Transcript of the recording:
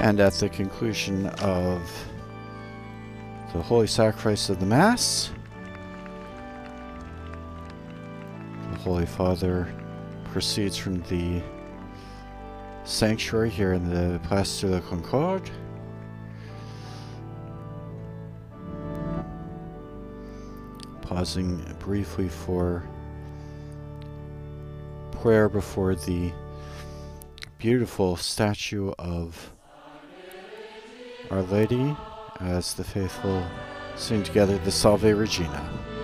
And at the conclusion of the Holy Sacrifice of the Mass, the Holy Father proceeds from the sanctuary here in the Place de la Concorde, pausing briefly for prayer before the beautiful statue of Our Lady as the faithful sing together the Salve Regina.